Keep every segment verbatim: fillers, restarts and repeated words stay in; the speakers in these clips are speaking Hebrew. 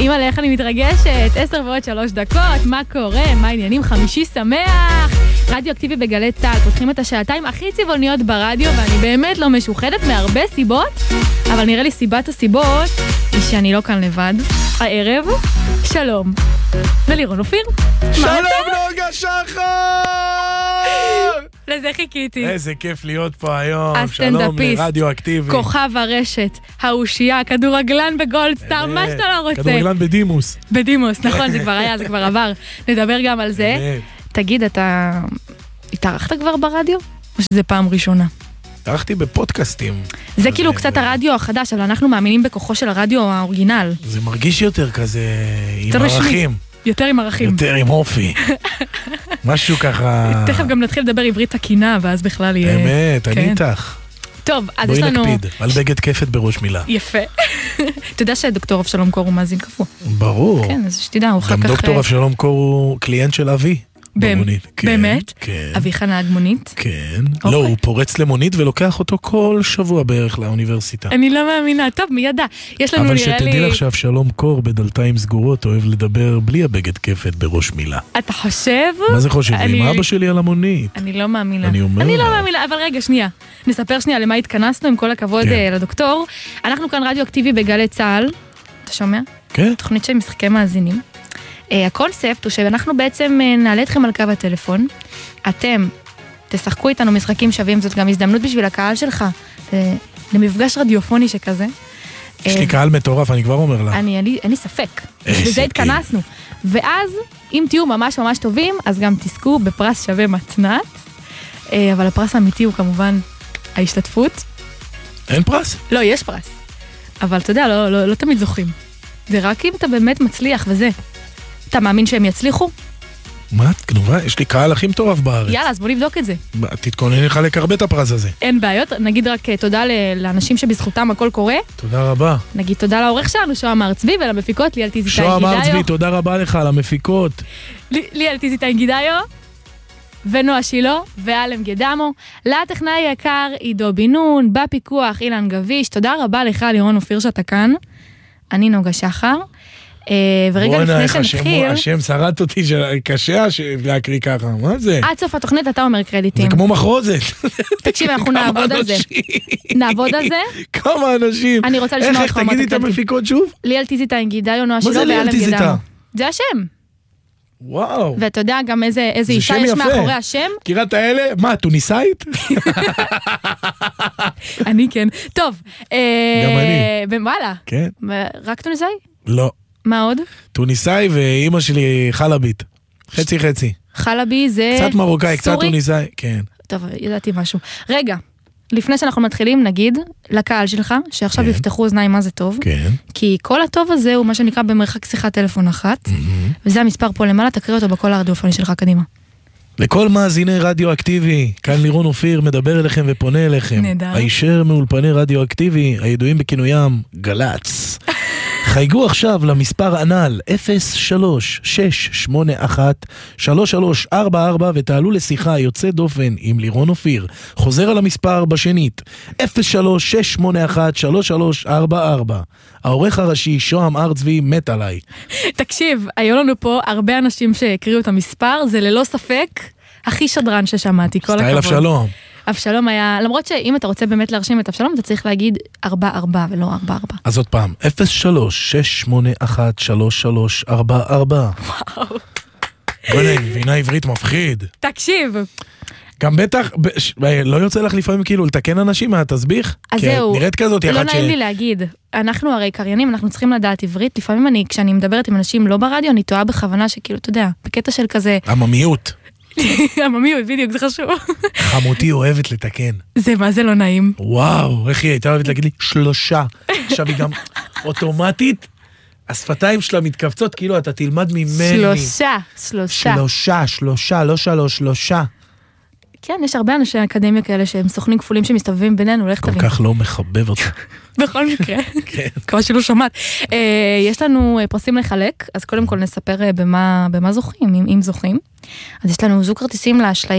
אימא, איך אני מתרגשת, עשר ועוד שלוש דקות, מה קורה, מה העניינים, חמישי שמח, רדיו אקטיבי בגלי צהל, פותחים את השעתיים הכי צבעוניות ברדיו, ואני באמת לא משוחדת מהרבה סיבות, אבל נראה לי סיבת הסיבות היא שאני לא כאן לבד, הערב, שלום, ללירון אופיר. שלום נוגה שחר! לזה חיכיתי. איזה כיף להיות פה היום, שלום הסטנדאפיסט, לרדיו אקטיבי. כוכב הרשת, האושייה, כדורגלן בגולדסטאר, מה שאתה לא רוצה. כדורגלן בדימוס. בדימוס, נכון, זה כבר היה, זה כבר עבר. נדבר גם על זה. תגיד, אתה התארחת כבר ברדיו? או שזה פעם ראשונה? התארחתי בפודקאסטים. זה כאילו קצת הרדיו החדש, אבל אנחנו מאמינים בכוחו של הרדיו האורגינל. זה מרגיש יותר כזה עם ערכים. יותר עם ערכים. יותר עם אופי. משהו ככה... תכף גם נתחיל לדבר עברית תקינה, ואז בכלל יהיה... אמת, אני איתך. טוב, אז יש לנו... בואי נקפיד, על בגד כפת בראש מילה. יפה. אתה יודע שדוקטור אבשלום קור הוא מאזין קבוע. ברור. כן, אז שתדע, הוא אחר כך... גם דוקטור אבשלום קור הוא קליינט של אבי. באמת? כן. אביך נהג מונית? כן. לא, הוא פורץ למונית ולוקח אותו כל שבוע בערך לאוניברסיטה. אני לא מאמינה, טוב, מי ידע? יש לנו נראה לי... אבל שתדעי לך שאבשלום קור בדלתיים סגורות אוהב לדבר בלי הבגד כפת בראש מילה. אתה חושב? מה זה חושב? עם אבא שלי על המונית. אני לא מאמינה. אני אומר. אני לא מאמינה, אבל רגע, שנייה. נספר שנייה למה התכנסנו, עם כל הכבוד לדוקטור. אנחנו כאן רדיו אקטיבי בגלי צהל. אתה שומע? כן. תוכנית של משחקי מאזינים. הקונספט הוא שאנחנו בעצם נעלה אתכם על קו הטלפון, אתם תשחקו איתנו משחקים שווים, זאת גם הזדמנות בשביל הקהל שלך, למפגש רדיופוני שכזה. יש לי קהל מטורף, אני כבר אומר לה. אני, אין לי ספק, בזה התכנסנו. ואז, אם תהיו ממש ממש טובים, אז גם תזכו בפרס שווה מתנת, אבל הפרס האמיתי הוא כמובן ההשתתפות. אין פרס? לא, יש פרס. אבל אתה יודע, לא, לא, לא תמיד זוכים. זה רק אם אתה באמת מצליח וזה. אתה מאמין שהם יצליחו? מה? את גנובה? יש לי קהל הכי מטורף בארץ. יאללה, אז בוא נבדוק את זה. תתכונני לחלק הרבה את הפרס הזה. אין בעיות, נגיד רק תודה לאנשים שבזכותם הכל קורה. תודה רבה. נגיד תודה לעורך שלנו, שוהם ארצבי, ולמפיקות ליאל טיזיטאי גידיו. שוהם ארצבי, תודה רבה לך על המפיקות. ליאל טיזיטאי גידיו, ונועה שילו, ואלם גדמו. לטכנאי היקר, עידו בינון, בפיקוח, אילן גביש. תודה רבה לך, לירון אופיר, שאתה כאן. אני נוגה שחר. ורגע לפני שנתחיל... השם שרת אותי, קשה להקריא ככה, מה זה? עד סוף התוכנית אתה אומר קרדיטים. זה כמו מחרוזת. תקשיב, אנחנו נעבוד על זה. נעבוד על זה. כמה אנשים. אני רוצה לשמוע אותך. איך, תגידי את המפיקות שוב? ליאל טיזיטאי גידיו, נועה שילו ואלם גדמו. זה השם. וואו. ואתה יודע גם איזה אישה יש מאחורי השם? מכירה את האלה? מה, טוניסאית? אני כן. טוב. גם אני. וואלה. כן. רק טוניסאי? לא. מה עוד? טוניסאי ואימא שלי חלבית. חצי חצי. חלבי זה... קצת מרוקאי, קצת טוניסאי, כן. טוב, ידעתי משהו. רגע, לפני שאנחנו מתחילים, נגיד לקהל שלך, שעכשיו יפתחו אוזניים מה זה טוב. כן. כי כל הטוב הזה הוא מה שנקרא במרחק שיחת טלפון אחת, וזה המספר פה למעלה, תקריא אותו בכל הרדיופוני שלך, קדימה. לכל מאזיני רדיו אקטיבי, כאן לירון אופיר מדבר אליכם ופונה אליכם. נהדר. הישר מאולפני רדיו אקטיבי, הידועים בכינוים גלץ. חייגו עכשיו למספר ענל אפס שלוש שש שמונה אחת שלוש שלוש ארבע ארבע ותעלו לשיחה יוצא דופן עם לירון אופיר. חוזר על המספר בשנית אפס שלוש שש שמונה אחת שלוש שלוש ארבע ארבע. העורך הראשי שוהם ארצבי מת עליי. תקשיב, היו לנו פה הרבה אנשים שהקריאו את המספר, זה ללא ספק הכי שדרן ששמעתי, כל הכבוד. סטייל אבשלום. אבשלום היה, למרות שאם אתה רוצה באמת להרשים את אבשלום, אתה צריך להגיד ארבע ארבע ולא ארבע ארבע. אז עוד פעם, אפס שלוש שש שמונה אחת שלוש שלוש ארבע ארבע. וואו. בואי, מבינה עברית מפחיד. תקשיב. גם בטח, לא יוצא לך לפעמים כאילו לתקן אנשים מהתסביך? אז זהו. נראית כזאת יחד ש... לא נעים לי להגיד. אנחנו הרי קריינים, אנחנו צריכים לדעת עברית. לפעמים אני, כשאני מדברת עם אנשים לא ברדיו, אני טועה בכוונה שכאילו, אתה יודע, בקטע של כזה... עממיות. עממיות, בדיוק, זה חשוב. חמותי אוהבת לתקן. זה מה זה לא נעים. וואו, איך היא הייתה אוהבת להגיד לי? שלושה. עכשיו היא גם אוטומטית, השפתיים שלה מתכווצות, כאילו אתה תלמד ממני. שלושה, שלושה. שלושה, שלושה, לא שלוש, שלושה. כן, יש הרבה אנשי אקדמיה כאלה שהם סוכנים כפולים שמסתובבים בינינו, לך תבין. כל כך לא מחבב אותה. בכל מקרה. כן. כמו שלא שמעת. יש לנו פרסים לחלק, אז קודם כל נספר במה זוכים, אם זוכים. אז יש לנו זוג כרטיסים לאשליה,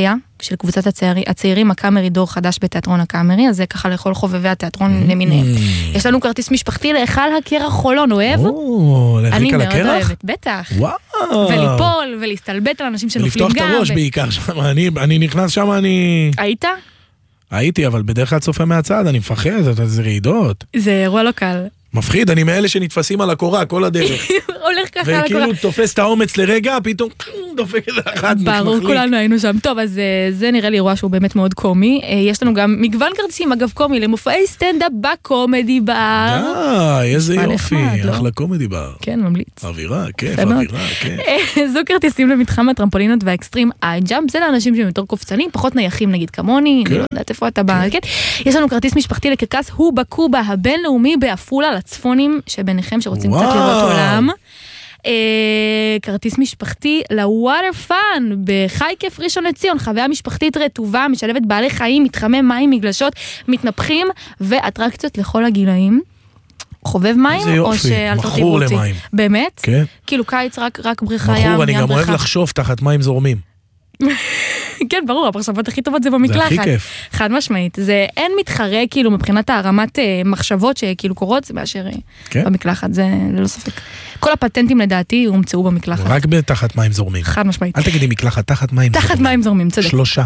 של קבוצת הצעירים, הצעירים הקאמרי דור חדש בתיאטרון הקאמרי, אז זה ככה לכל חובבי התיאטרון למיניהם. יש לנו כרטיס משפחתי להיכל הקרח חולון, אוהב? אני מאוד אוהבת, בטח. וליפול ולהסתלבט על אנשים שנופלים גם. ולפתוח את הראש בעיקר שם, אני נכנס שם, אני... היית? הייתי, אבל בדרך כלל צופה מהצד, אני מפחד, זה רעידות. זה אירוע לא קל. מפחיד, אני מאלה שנתפסים על הקורה כל הדרך. הולך ככה על הקורה. וכאילו תופס את האומץ לרגע, פתאום דופק את האחד. ברור, כולנו היינו שם. טוב, אז זה נראה לי אירוע שהוא באמת מאוד קומי. יש לנו גם מגוון כרטיסים, אגב קומי, למופעי סטנדאפ בקומדי בר. די, איזה יופי, אחלה קומדי בר. כן, ממליץ. אווירה, כיף, אווירה, כיף. זו כרטיסים למתחם הטרמפולינות והאקסטרים איי-ג'אמפ, זה לאנשים שהם יותר קופצנים, פחות נייחים נגיד כמוני, אני לא יודעת איפה אתה בא, כן? יש לנו כרטיס משפחתי לקרקס הובה קובה הבינלאומי בעפולה לצפונים שביניכם שרוצים קצת לראות עולם. כרטיס משפחתי לווטר פאן בחי כיף ראשון לציון, חוויה משפחתית רטובה, משלבת בעלי חיים, מתחמי מים, מגלשות, מתנפחים ואטרקציות לכל הגילאים. חובב מים או שאלטרטיבוצי? באמת? כן. כאילו קיץ רק בריכה ים, מחור, אני גם אוהב לחשוב תחת מים זורמים. כן, ברור, הפרשבות הכי טובות זה במקלחת. זה הכי כיף. חד משמעית. זה אין מתחרה, כאילו, מבחינת הרמת מחשבות שכאילו קורות, זה מאשר במקלחת, זה ללא ספק. כל הפטנטים לדעתי הומצאו במקלחת. רק בתחת מים זורמים. חד משמעית. אל תגידי מקלחת, תחת מים זורמים. תחת מים זורמים, צודק. שלושה.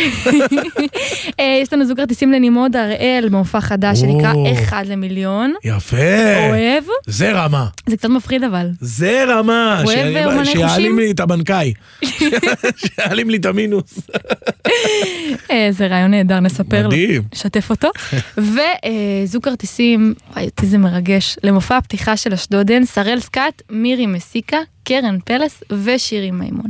יש לנו זוג כרטיסים לנימוד הראל, מופע חדש שנקרא אחד למיליון. יפה. אוהב. זה רמה. זה קצת מפחיד אבל. זה רמה. אוהב אומני חושים. שיעלים לי את הבנקאי. שיעלים לי את המינוס. זה רעיון נהדר, נספר לו. מדהים. שתף אותו. וזוג כרטיסים, אותי זה מרגש, למופע הפתיחה של אשדודן, שרל סקאט, מירי מסיקה, קרן פלס ושירי מימון.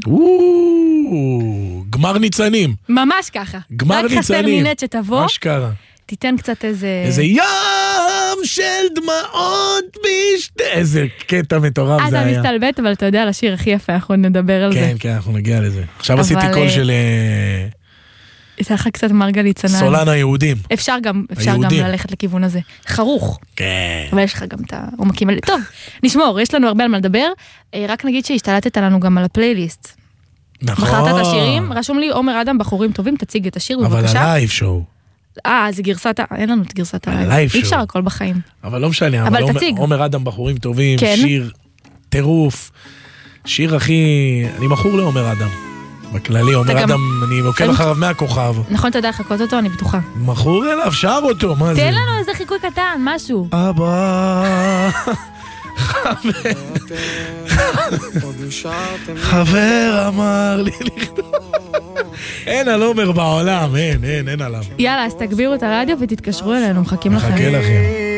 גמר ניצנים. ממש ככה. גמר ניצנים. רק חסר נינט שתבוא. מה שקרה? תיתן קצת איזה... איזה ים של דמעות בשתי... איזה קטע מטורף זה היה. אתה מסתלבט, אבל אתה יודע, לשיר הכי יפה, אנחנו נדבר על זה. כן, כן, אנחנו נגיע לזה. עכשיו עשיתי קול של... זה לך קצת מרגלית צנן. סולן היהודים. אפשר גם, אפשר גם ללכת לכיוון הזה. חרוך. כן. אבל יש לך גם את העומקים האלה. טוב, נשמור, יש לנו הרבה על מה לדבר. רק נגיד שהשתלטת לנו גם על הפלייליסט. נכון. בחרת את השירים, רשום לי עומר אדם בחורים טובים, תציג את השיר, בבקשה. אבל הלייב שואו. אה, זה גרסת, אין לנו את גרסת הלייב. אי אפשר הכל בחיים. אבל לא משנה, אבל תציג. עומר אדם בחורים טובים, שיר טירוף. שיר הכי... אני מכור לעומר אדם. בכללי, עומר אדם, אני עוקב אחריו מהכוכב. נכון, אתה יודע לחכות אותו, אני בטוחה. מכור אליו, שר אותו, מה זה? תן לנו איזה חיקוי קטן, משהו. אבא... חבר אמר לי לכתוב. אין על עומר בעולם, אין, אין, אין עליו. יאללה, אז תגבירו את הרדיו ותתקשרו אלינו, מחכים לכם. מחכה לכם.